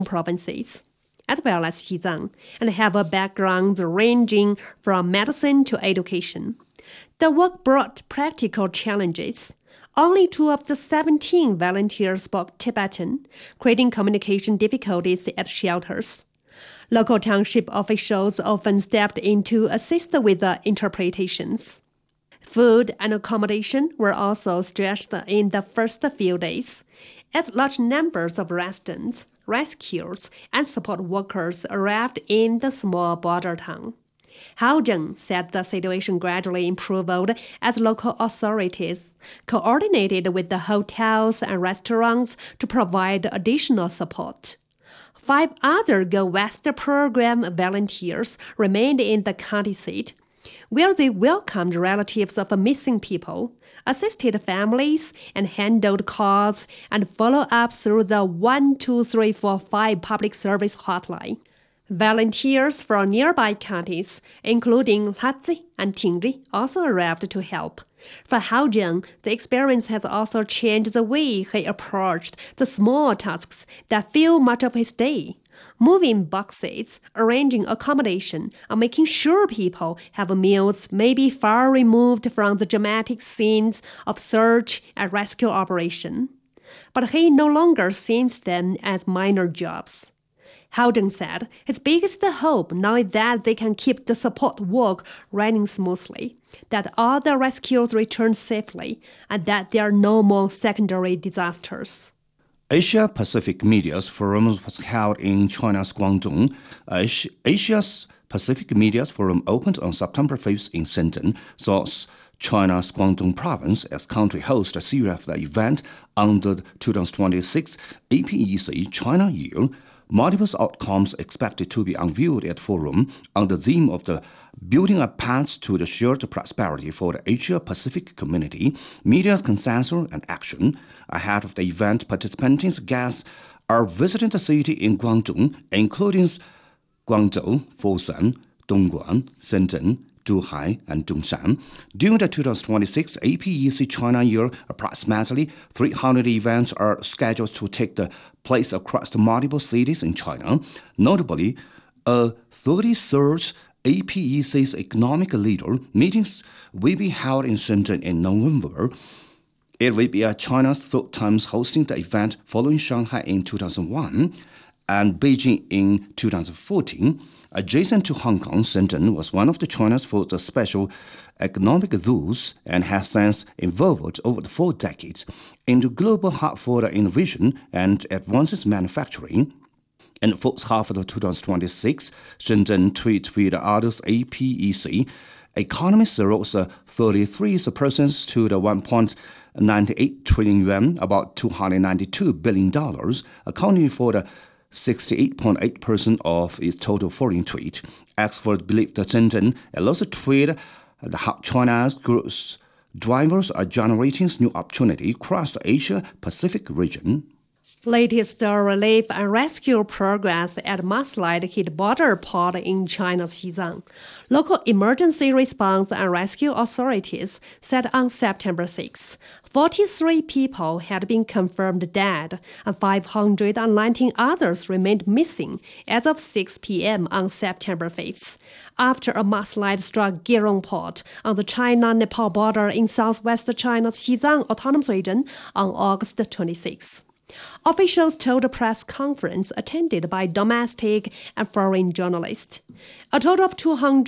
provinces, as well as Xizang, and have a background ranging from medicine to education. The work brought practical challenges. Only 2 of the 17 volunteers spoke Tibetan, creating communication difficulties at shelters. Local township officials often stepped in to assist with the interpretations. Food and accommodation were also stressed in the first few days, as large numbers of residents, rescuers, and support workers arrived in the small border town. Haozheng said the situation gradually improved as local authorities coordinated with the hotels and restaurants to provide additional support. 5 other Go West program volunteers remained in the county seat, where they welcomed relatives of missing people, assisted families, and handled calls and follow-up through the 12345 public service hotline. Volunteers from nearby counties, including Lhatzi and Tingri, also arrived to help. For Haozheng, the experience has also changed the way he approached the small tasks that fill much of his day. Moving boxes, arranging accommodation, and making sure people have meals may be far removed from the dramatic scenes of search and rescue operation. But he no longer sees them as minor jobs. Haozheng said his biggest hope now is that they can keep the support work running smoothly, that all the rescues return safely, and that there are no more secondary disasters. Asia-Pacific Media's Forum was held in China's Guangdong. Asia's Pacific Media's Forum opened on September 5th in Shenzhen, thus China's Guangdong province as country host a series of the event under the 2026 APEC China Year. Multiple outcomes expected to be unveiled at Forum on the theme of the building a path to the shared prosperity for the Asia-Pacific community, media's consensus and action. Ahead of the event, participants guests are visiting the city in Guangdong, including Guangzhou, Foshan, Dongguan, Shenzhen, Zhuhai, and Zhongshan. During the 2026 APEC China Year, approximately 300 events are scheduled to take place across the multiple cities in China. Notably, a 33rd APEC's economic leader meetings will be held in Shenzhen in November. It will be China's 3rd time hosting the event following Shanghai in 2001 and Beijing in 2014. Adjacent to Hong Kong, Shenzhen was one of China's first special economic zones and has since evolved over the 4 decades into global hub for innovation and advanced manufacturing. In the first half of 2026, Shenzhen tweeted with others APEC economy rose 33% to the 1.98 trillion yuan, about $292 billion, accounting for the 68.8% of its total foreign trade. Experts believe that Shenzhen allows trade how China's growth drivers are generating new opportunity across the Asia-Pacific region. Latest relief and rescue progress at mudslide-hit border port in China's Xizang. Local emergency response and rescue authorities said on September 6, 43 people had been confirmed dead and 519 others remained missing as of 6 p.m. on September 5th, after a mudslide struck Girong Port on the China-Nepal border in southwest China's Xizang Autonomous Region on August 26. Officials told a press conference attended by domestic and foreign journalists. A total of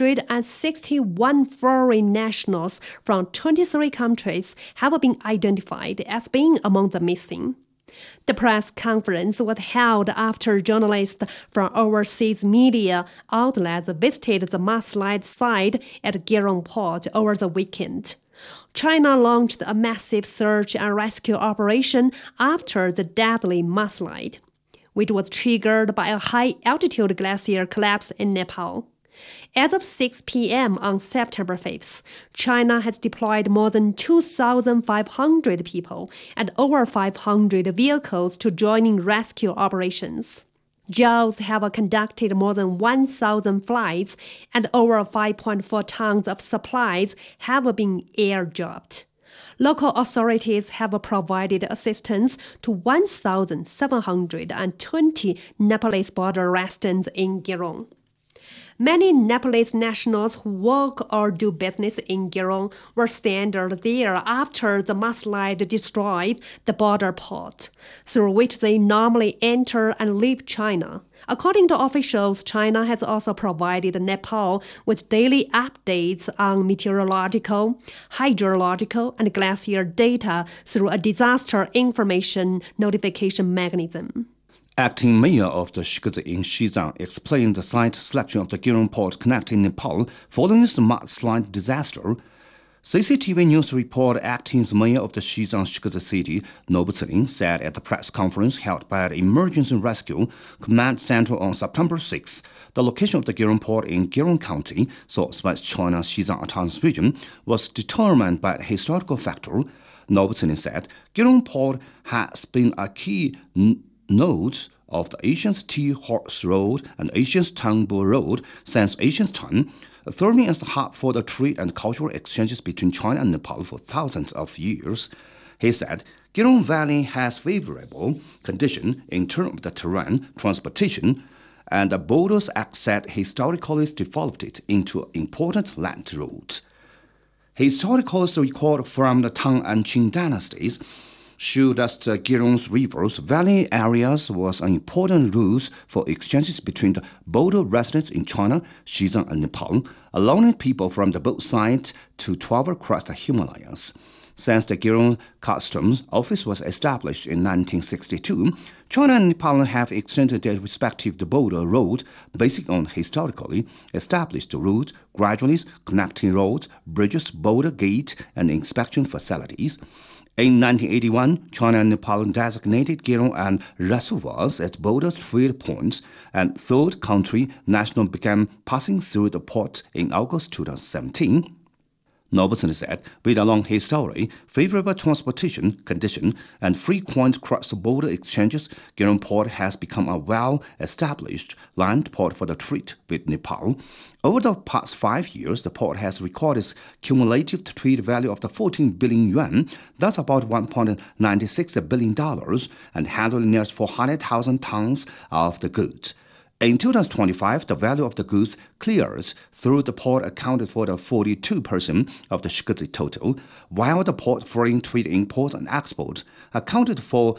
261 foreign nationals from 23 countries have been identified as being among the missing. The press conference was held after journalists from overseas media outlets visited the mudslide site at Girong Port over the weekend. China launched a massive search and rescue operation after the deadly mudslide, which was triggered by a high-altitude glacier collapse in Nepal. As of 6 p.m. on September 5th, China has deployed more than 2,500 people and over 500 vehicles to join in rescue operations. JAWS have conducted more than 1,000 flights and over 5.4 tons of supplies have been airdropped. Local authorities have provided assistance to 1,720 Nepalese border residents in Girong. Many Nepalese nationals who work or do business in Girong were stranded there after the mudslide destroyed the border port, through which they normally enter and leave China. According to officials, China has also provided Nepal with daily updates on meteorological, hydrological, and glacier data through a disaster information notification mechanism. Acting mayor of the Shigezi in Xizang explained the site selection of the Girong port connecting Nepal following the mudslide disaster. CCTV News report acting mayor of the Xizang Shigezi city, Nobu Ciling, said at the press conference held by the Emergency Rescue Command Center on September 6, the location of the Girong port in Girong County, southwest China's Xizang Autonomous Region, was determined by a historical factor. Nobu Ciling said Girong port has been a key node of the Asian Tea Horse Road and Asian Tangbo Road since ancient time, serving as a hub for the trade and cultural exchanges between China and Nepal for thousands of years. He said Girong Valley has favorable conditions in terms of the terrain, transportation, and the borders access historically developed it into important land route. Historical record from the Tang and Qing dynasties show that the Girong's rivers valley areas was an important route for exchanges between the border residents in China, Xizang, and Nepal, allowing people from the both sides to travel across the Himalayas. Since the Girong Customs Office was established in 1962, China and Nepal have extended their respective border road based on historically established routes, gradually connecting roads, bridges, border gate, and inspection facilities. In 1981, China and Nepal designated Girong and Rasuvas as border trade points, and third country nationals began passing through the port in August 2017. Nobu Ciling said, with a long history, favorable transportation conditions, and frequent cross-border exchanges, Girong Port has become a well-established land port for the trade with Nepal. Over the past 5 years, the port has recorded cumulative trade value of the 14 billion yuan, that's about $1.96 billion, and handled nearly 400,000 tons of the goods. In 2025, the value of the goods cleared through the port accounted for the 42% of the Shigezi total, while the port foreign trade import and export accounted for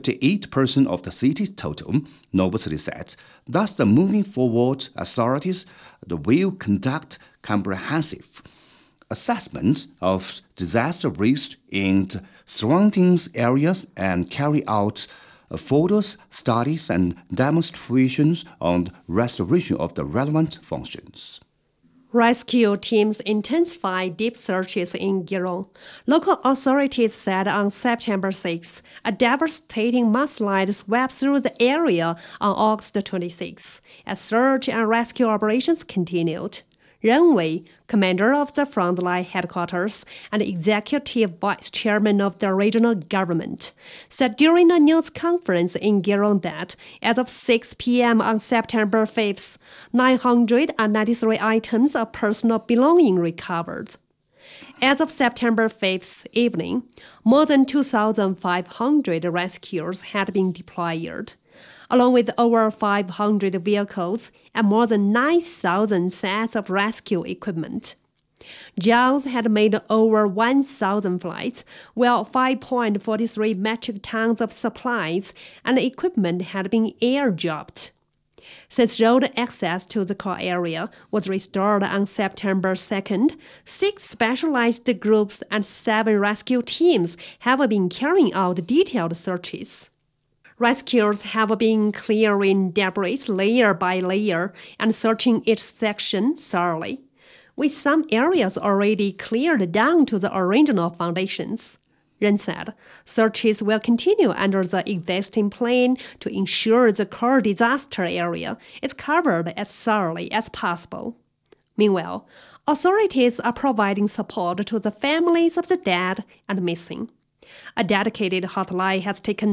58% of the city's total, Nobu Ciling said. Thus, the moving forward authorities will conduct comprehensive assessments of disaster risk in the surrounding areas and carry out photos, studies, and demonstrations on the restoration of the relevant functions. Rescue teams intensify deep searches in Girong. Local authorities said on September 6, a devastating mudslide swept through the area on August 26, as search and rescue operations continued. Ren Wei, commander of the Frontline Headquarters and executive vice chairman of the regional government, said during a news conference in Girong that as of 6 p.m. on September 5th, 993 items of personal belonging recovered. As of September 5th evening, more than 2,500 rescuers had been deployed, along with over 500 vehicles and more than 9,000 sets of rescue equipment. JAWS had made over 1,000 flights, while 5.43 metric tons of supplies and equipment had been airdropped. Since road access to the core area was restored on September 2nd, 6 specialized groups and 7 rescue teams have been carrying out detailed searches. Rescuers have been clearing debris layer by layer and searching each section thoroughly, with some areas already cleared down to the original foundations. Ren said searches will continue under the existing plan to ensure the core disaster area is covered as thoroughly as possible. Meanwhile, authorities are providing support to the families of the dead and missing. A dedicated hotline has taken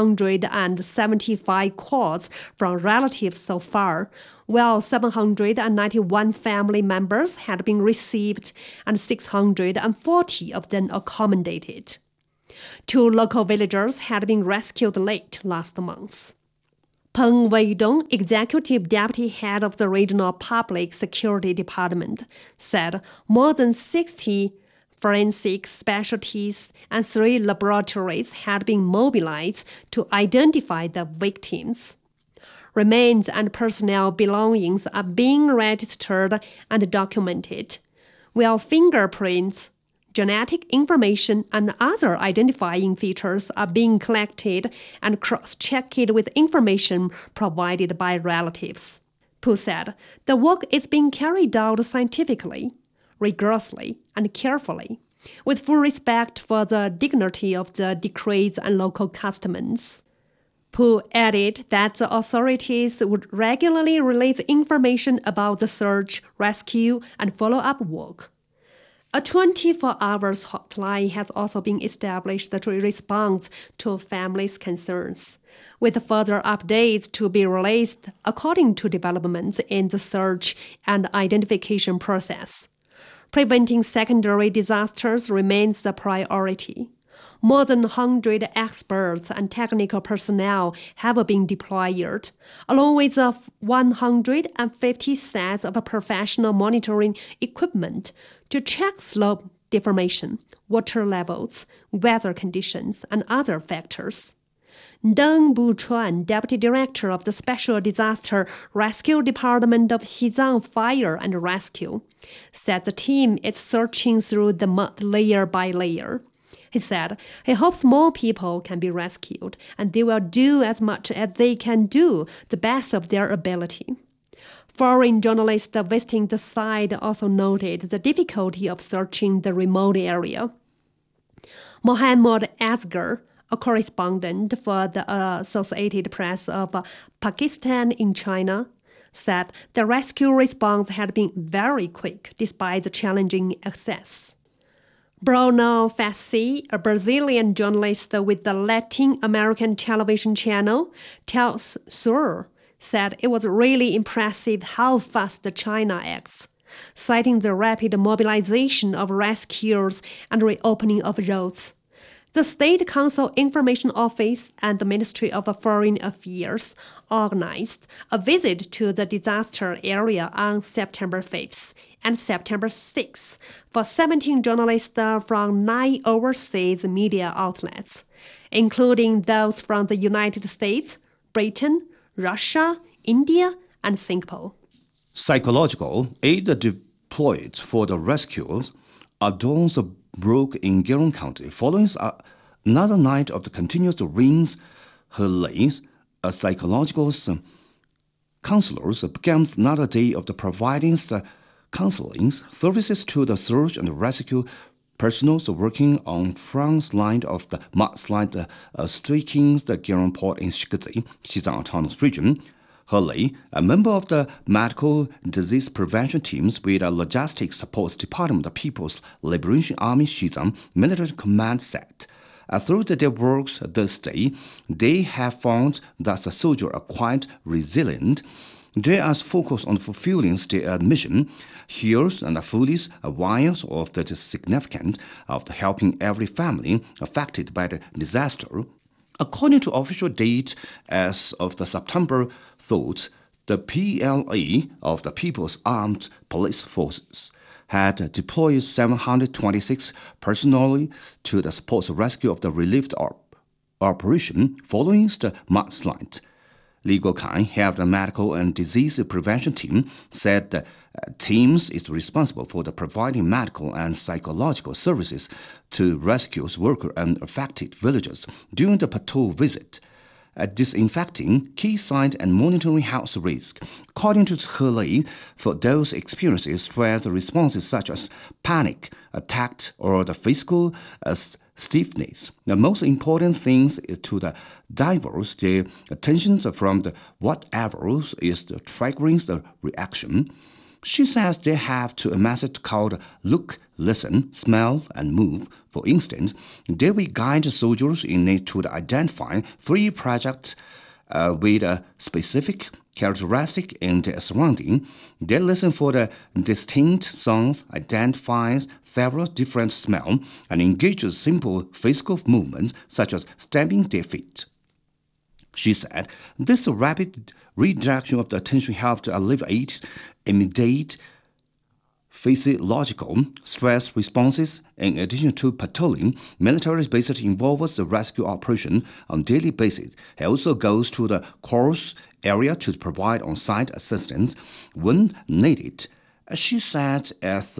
675 calls from relatives so far, while 791 family members had been received and 640 of them accommodated. 2 local villagers had been rescued late last month. Peng Weidong, Executive Deputy Head of the Regional Public Security Department, said more than 60 forensic specialties and 3 laboratories had been mobilized to identify the victims. Remains and personnel belongings are being registered and documented, while fingerprints, genetic information, and other identifying features are being collected and cross-checked with information provided by relatives. Pu said the work is being carried out scientifically, rigorously, and carefully, with full respect for the dignity of the decrees and local customs. Pu added that the authorities would regularly release information about the search, rescue, and follow-up work. A 24-hour hotline has also been established to respond to families' concerns, with further updates to be released according to developments in the search and identification process. Preventing secondary disasters remains the priority. More than 100 experts and technical personnel have been deployed, along with 150 sets of professional monitoring equipment to check slope deformation, water levels, weather conditions, and other factors. Deng Buchuan, Deputy Director of the Special Disaster Rescue Department of Xizang Fire and Rescue, said the team is searching through the mud layer by layer. He said he hopes more people can be rescued, and they will do as much as they can do, the best of their ability. Foreign journalists visiting the site also noted the difficulty of searching the remote area. Mohammad Asghar, a correspondent for the Associated Press of Pakistan in China, said the rescue response had been very quick despite the challenging access. Bruno Fassi, a Brazilian journalist with the Latin American television channel Tells Sur, said it was really impressive how fast China acts, citing the rapid mobilization of rescuers and reopening of roads. The State Council Information Office and the Ministry of Foreign Affairs organized a visit to the disaster area on September 5th and September 6th for 17 journalists from 9 overseas media outlets, including those from the United States, Britain, Russia, India, and Singapore. Psychological aid deployed for the rescues at dawn broke in Gyeong County following another night of the continuous rains. Helays, a psychological counselors, began another day of the providing counseling services to the search and rescue personnel working on front line of the mudslide striking the Gyeong Port in Shikzi, Xizang Autonomous Region. Helay, a member of the Medical Disease Prevention Teams with a Logistics Support Department of People's Liberation Army Xizang Military Command, said, through their works this day, they have found that the soldiers are quite resilient. They are focused on fulfilling their mission. Here's and fully aware of the significance of helping every family affected by the disaster. According to official date, as of the September 3rd, the PLA of the People's Armed Police Forces had deployed 726 personnel to the support rescue of the relief operation following the mudslide. Li Guokai, head of the Medical and Disease Prevention Team, said the teams is responsible for the providing medical and psychological services to rescue workers and affected villagers during the patrol visit, disinfecting key sites and monitoring health risk. According to Helay, for those experiencing stress responses such as panic, attack, or the physical stiffness, the most important thing is to the divers their attention from the whatever is triggering the reaction. She says they have a method called look, listen, smell, and move. For instance, they will guide soldiers in it to identify 3 projects with a specific characteristic in their surrounding. They listen for the distinct sounds, identifies several different smells, and engages simple physical movements such as stamping their feet. She said this rapid redirection of the attention helped alleviate immediate physiological stress responses. In addition to patrolling, military bases involves the rescue operation on a daily basis. He also goes to the course area to provide on-site assistance when needed. She said as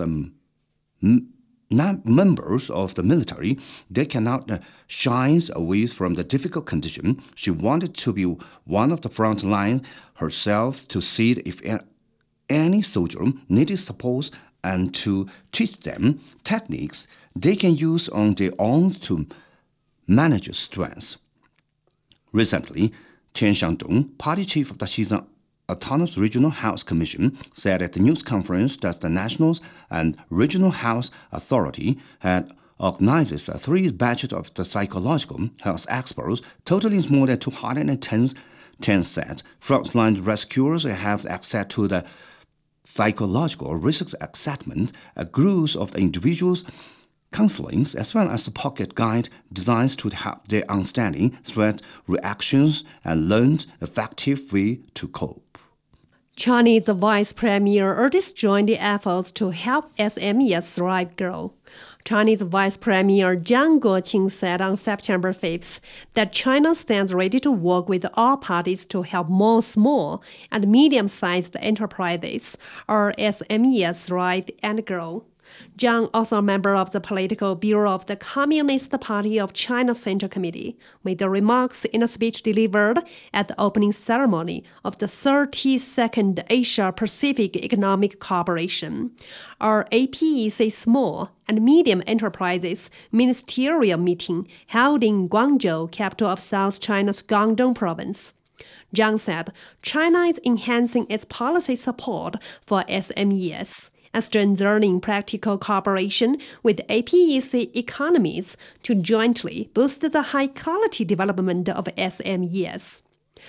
members of the military, they cannot shy away from the difficult condition. She wanted to be one of the front lines herself to see if any soldier needed support and to teach them techniques they can use on their own to manage stress. Recently, Tian Xiangdong, party chief of the Xizang Autonomous Regional Health Commission, said at the news conference that the National and Regional Health Authority had organized 3 batches of the psychological health experts, totaling more than 210 sets. Frontline rescuers have access to the psychological risk assessment, groups of the individuals' counseling, as well as a pocket guide designed to help their understanding stress reactions and learn effective way to cope. Chinese Vice Premier urges join the efforts to help SMEs thrive grow. Chinese Vice Premier Jiang Guoqing said on September 5th that China stands ready to work with all parties to help more small and medium-sized enterprises, or SMEs, thrive and grow. Jiang, also a member of the Political Bureau of the Communist Party of China Central Committee, made the remarks in a speech delivered at the opening ceremony of the 32nd Asia-Pacific Economic Cooperation, or APEC Small and Medium Enterprises Ministerial Meeting held in Guangzhou, capital of South China's Guangdong Province. Jiang said China is enhancing its policy support for SMEs and strengthening practical cooperation with APEC economies to jointly boost the high-quality development of SMEs.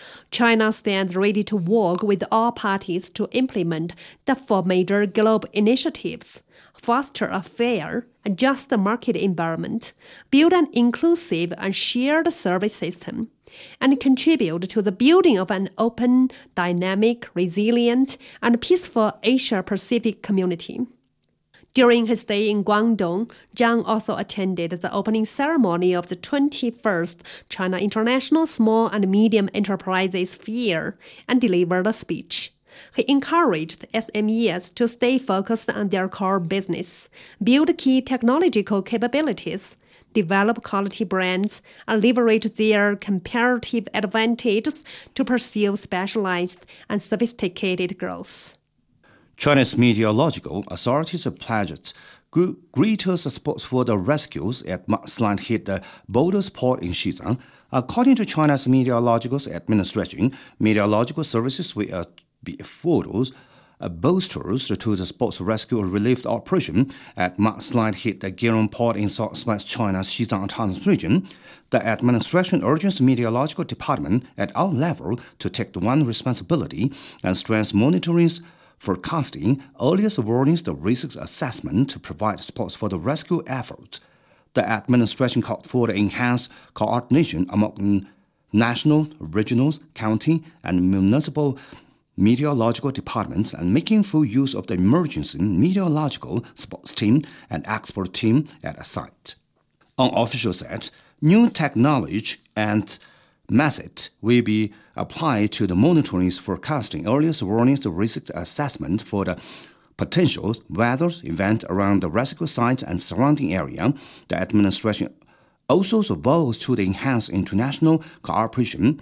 China stands ready to work with all parties to implement the 4 major global initiatives: foster a fair and just market environment, build an inclusive and shared service system, and contribute to the building of an open, dynamic, resilient, and peaceful Asia-Pacific community. During his stay in Guangdong, Jiang also attended the opening ceremony of the 21st China International Small and Medium Enterprises Fair and delivered a speech. He encouraged SMEs to stay focused on their core business, build key technological capabilities, develop quality brands, and leverage their comparative advantages to pursue specialized and sophisticated growth. China's meteorological authorities pledged greater support for the rescues at mudslide hit the Boulders port in Xizang. According to China's Meteorological Administration, meteorological services will be afforded boosters to the sports rescue relief operation at mudslide hit the Girong port in southwest China's Xizang Autonomous Region. The administration urges the meteorological department at all levels to take the one responsibility and strengthen monitoring, forecasting, earliest warnings, the risk assessment to provide support for the rescue effort. The administration called for the enhanced coordination among national, regional, county, and municipal meteorological departments and making full use of the emergency meteorological sports team and expert team at a site. An official said, new technology and method will be applied to the monitoring, forecasting, earliest warnings, the risk assessment for the potential weather event around the rescue site and surrounding area. The administration also vows to enhance international cooperation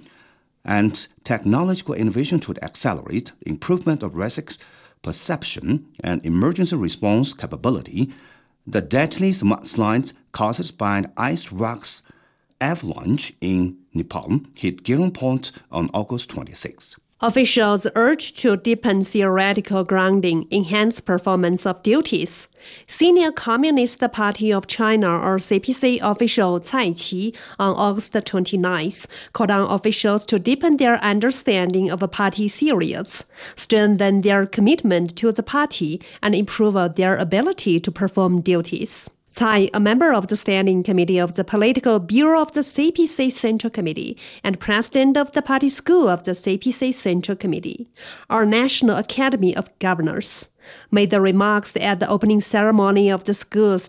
and technological innovation to accelerate the improvement of risk perception and emergency response capability. The deadly mudslides caused by an ice rocks avalanche in Nepal hit Girong Port on August 26. Officials urged to deepen theoretical grounding, enhance performance of duties. Senior Communist Party of China, or CPC official Cai Qi, on August 29th, called on officials to deepen their understanding of party theories, strengthen their commitment to the party, and improve their ability to perform duties. Cai, a member of the Standing Committee of the Political Bureau of the CPC Central Committee and president of the Party School of the CPC Central Committee, our National Academy of Governors, made the remarks at the opening ceremony of the school's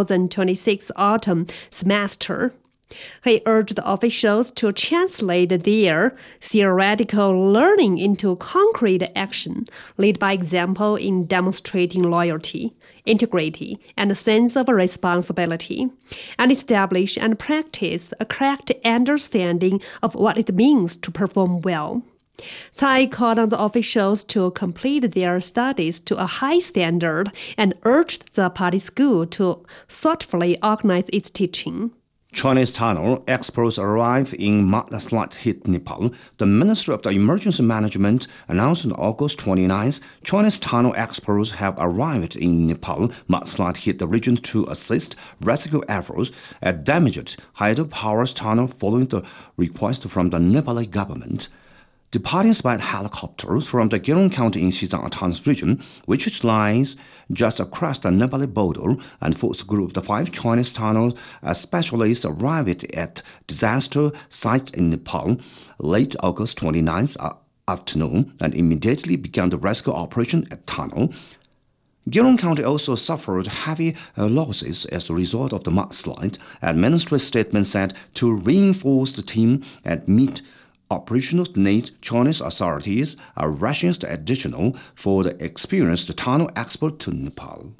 2026 autumn semester. He urged officials to translate their theoretical learning into concrete action, lead by example in demonstrating loyalty, integrity, and a sense of responsibility, and establish and practice a correct understanding of what it means to perform well. Cai called on the officials to complete their studies to a high standard and urged the party school to thoughtfully organize its teaching. Chinese tunnel experts arrive in mudslide-hit Nepal. The Ministry of the Emergency Management announced on August 29th, Chinese tunnel experts have arrived in Nepal mudslide-hit region to assist rescue efforts at damaged hydropower tunnel following the request from the Nepali government. Departing by helicopter from the Gyeong County in Xizang Autonomous Region, which lies just across the Nepali border, and force group of the 5 Chinese tunnel specialists arrived at disaster site in Nepal late August 29th afternoon and immediately began the rescue operation at tunnel. Gyeong County also suffered heavy losses as a result of the mudslide, and ministry statement said to reinforce the team and meet operational needs, Chinese authorities are rushing the additional for the experienced tunnel expert to Nepal.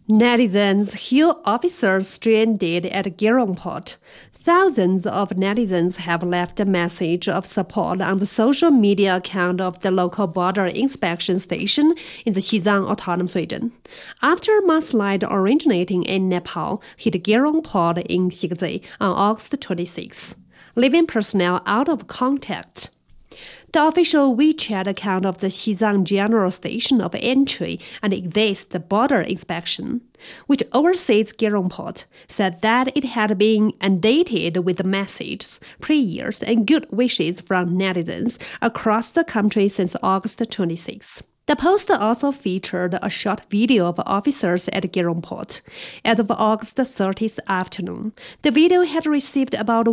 Netizens heal officers stranded at Gyeong Port. Thousands of netizens have left a message of support on the social media account of the local border inspection station in the Xizang Autonomous Region. After a mudslide originating in Nepal hit Gyeong Port in Xigzi on August 26, leaving personnel out of contact. The official WeChat account of the Xizang General Station of Entry and Exit the Border Inspection, which oversees Gyeong Port, said that it had been inundated with messages, prayers, and good wishes from netizens across the country since August 26. The post also featured a short video of officers at Gyeong Port. As of August 30th afternoon, the video had received about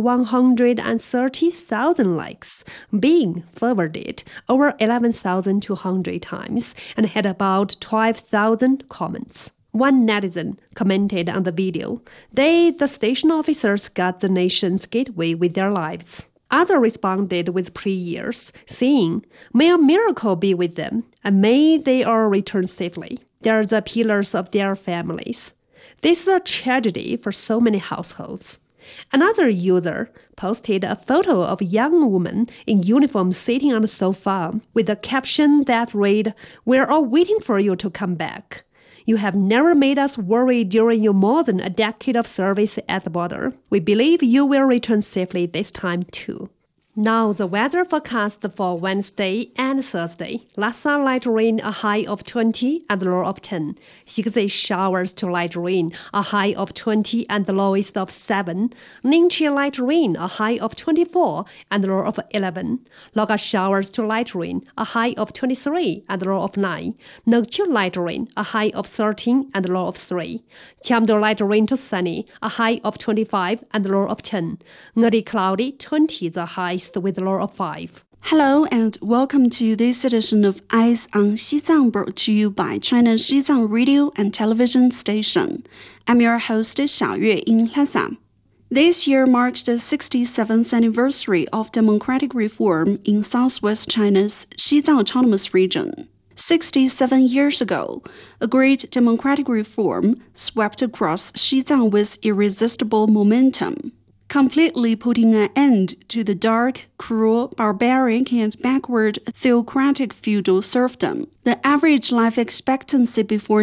130,000 likes, being forwarded over 11,200 times, and had about 12,000 comments. One netizen commented on the video, "The station officers got the nation's gateway with their lives." Others responded with prayers, saying, "May a miracle be with them, and may they all return safely. They are the pillars of their families. This is a tragedy for so many households." Another user posted a photo of a young woman in uniform sitting on a sofa with a caption that read, "We're all waiting for you to come back. You have never made us worry during your more than a decade of service at the border. We believe you will return safely this time too." Now the weather forecast for Wednesday and Thursday. Lhasa light rain, a high of 20 and the low of 10. Xigzi showers to light rain, a high of 20 and the lowest of 7. Ningqi light rain, a high of 24 and the low of 11. Loga showers to light rain, a high of 23 and the low of 9. Nokchu light rain, a high of 13 and the low of 3. Chamdo light rain to sunny, a high of 25 and the low of 10. Ngadi cloudy, 20 the highest with a low of 5. Hello and welcome to this edition of Eyes on Xizang, brought to you by China Xizang Radio and Television Station. I'm your host, Xiaoyue in Lhasa. This year marks the 67th anniversary of democratic reform in southwest China's Xizang Autonomous Region. 67 years ago, a great democratic reform swept across Xizang with irresistible momentum, completely putting an end to the dark, cruel, barbaric, and backward theocratic feudal serfdom. The average life expectancy before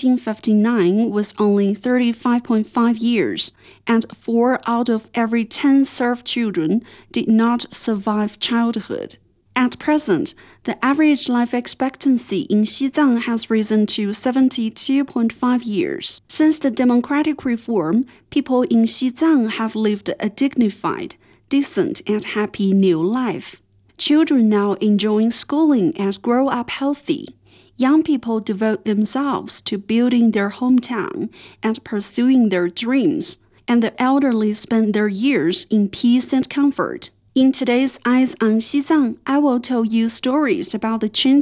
1959 was only 35.5 years, and 4 out of every 10 serf children did not survive childhood. At present, The average life expectancy in Xizang has risen to 72.5 years. Since the democratic reform, people in Xizang have lived a dignified, decent, and happy new life. Children now enjoy schooling and grow up healthy. Young people devote themselves to building their hometown and pursuing their dreams, and the elderly spend their years in peace and comfort. In today's Eyes on Xizang, I will tell you stories about the changes